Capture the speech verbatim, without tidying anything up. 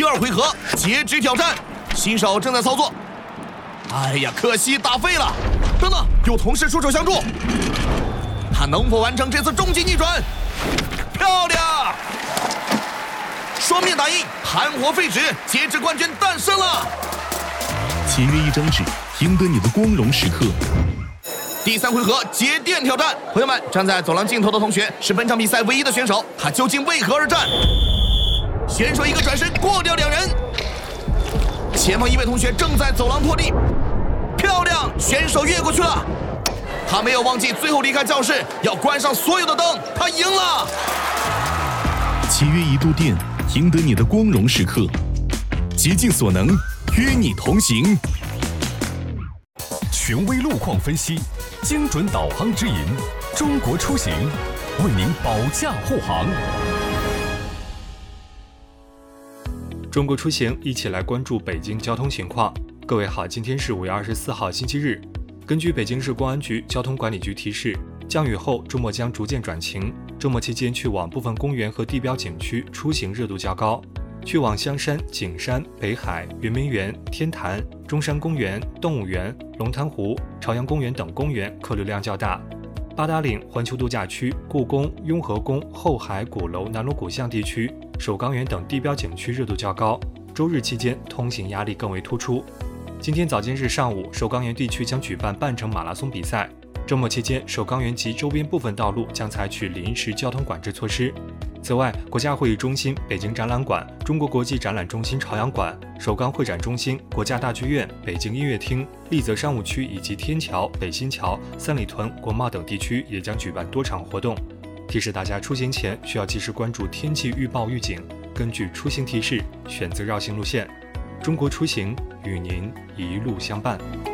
第二回合截止挑战，新手正在操作。哎呀，可惜打废了。等等，有同事出手相助，他能否完成这次终极逆转？漂亮！双面打印，盘活废纸，截止冠军诞生了。 签约一张纸，赢得你的光荣时刻。 第三回合节电挑战，朋友们，站在走廊尽头的同学是本场比赛唯一的选手，他究竟为何而战？选手一个转身过掉两人，前方一位同学正在走廊拖地，漂亮，选手越过去了。他没有忘记最后离开教室要关上所有的灯，他赢了。 契约一度电，赢得你的光荣时刻。竭尽所能，与你同行。 权威路况分析，精准导航指引，中国出行为您保驾护航。 中国出行一起来关注北京交通情况。各位好，今天是五月二十四号星期日。根据北京市公安局交通管理局提示，降雨后周末将逐渐转晴，周末期间去往部分公园和地标景区出行热度较高，去往香山、景山、北海、圆明园、天坛、中山公园、动物园、龙潭湖、朝阳公园等公园客流量较大。八达岭环球度假区、故宫、雍和宫、后海、鼓楼、南锣鼓巷地区、首钢园等地标景区热度较高，周日期间通行压力更为突出。今天早间至上午，首钢园地区将举办半程马拉松比赛。周末期间，首钢园及周边部分道路将采取临时交通管制措施。此外，国家会议中心、北京展览馆、中国国际展览中心朝阳馆、首钢会展中心、国家大剧院、北京音乐厅、丽泽商务区以及天桥、北新桥、三里屯、国贸等地区也将举办多场活动。提示大家出行前需要及时关注天气预报预警，根据出行提示选择绕行路线。中国出行与您一路相伴。